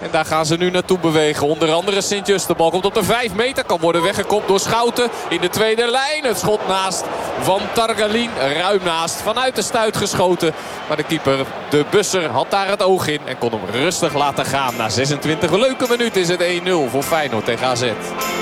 En daar gaan ze nu naartoe bewegen. Onder andere Sint-Just. De bal komt op de 5 meter. Kan worden weggekopt door Schouten. In de tweede lijn. Het schot naast van Targalin. Ruim naast. Vanuit de stuit geschoten. Maar de keeper, de Busser, had daar het oog in. En kon hem rustig laten gaan. Na 26 leuke minuten is het 1-0 voor Feyenoord tegen AZ.